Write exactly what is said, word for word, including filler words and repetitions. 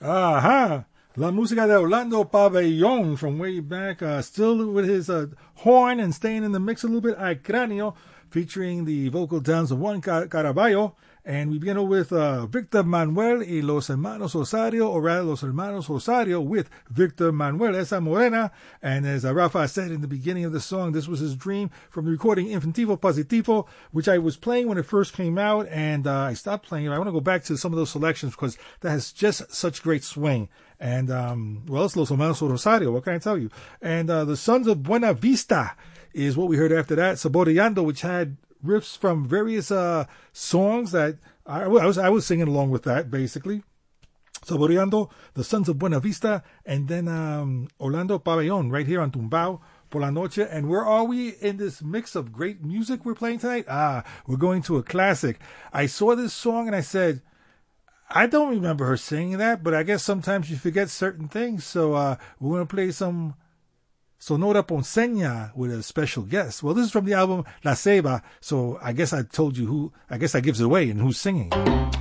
Aha! La música de Orlando Pabellón from way back, uh, still with his uh, horn and staying in the mix a little bit. Ay Cráneo, featuring the vocal talents of Juan Caraballo. And we begin with uh, Victor Manuel y los hermanos Rosario, or rather los hermanos Rosario with Victor Manuel, Esa Morena. And as uh, Rafa said in the beginning of the song, this was his dream from the recording Infinitivo Positivo, which I was playing when it first came out, and uh, I stopped playing it. I want to go back to some of those selections because that has just such great swing. And, um, well, it's Los Hermanos Rosario, what can I tell you? And uh, the Sons of Buena Vista is what we heard after that. Saboreando, which had riffs from various uh, songs that I, I was I was singing along with that, basically. Saboreando, the Sons of Buena Vista, and then um, Orlando Pabellón right here on Tumbao por la Noche. And where are we in this mix of great music we're playing tonight? Ah, we're going to a classic. I saw this song and I said, I don't remember her singing that, but I guess sometimes you forget certain things. So uh, we're going to play some Sonora Ponceña with a special guest. Well, this is from the album La Ceiba, so I guess I told you who, I guess that gives it away and who's singing.